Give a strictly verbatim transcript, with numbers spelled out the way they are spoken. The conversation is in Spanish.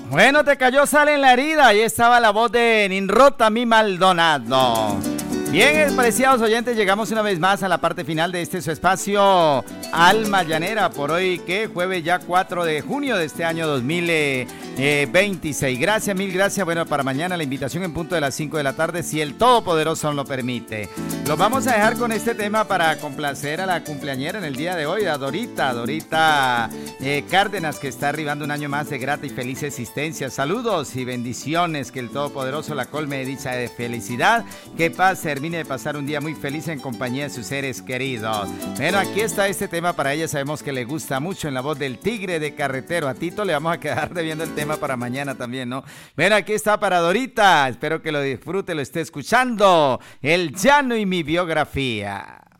Bueno, te cayó sal en la herida. Ahí estaba la voz de Ninrota Mi Maldonado. Bien, apreciados oyentes, llegamos una vez más a la parte final de este su espacio Alma Llanera. Por hoy, que jueves ya cuatro de junio de este año dos mil veintiséis. Gracias, mil gracias. Bueno, para mañana la invitación en punto de las cinco de la tarde, si el Todopoderoso nos lo permite. Los vamos a dejar con este tema para complacer a la cumpleañera en el día de hoy, a Dorita, Dorita eh, Cárdenas, que está arribando un año más de grata y feliz existencia. Saludos y bendiciones, que el Todopoderoso la colme de dicha de felicidad, que pase, termine de pasar un día muy feliz en compañía de sus seres queridos. Bueno, aquí está este tema para ella, sabemos que le gusta mucho, en la voz del Tigre de Carretero. A Tito le vamos a quedar debiendo el tema para mañana también, ¿no? Bueno, aquí está para Dorita, espero que lo disfrute, lo esté escuchando, El Llano y mi biografía.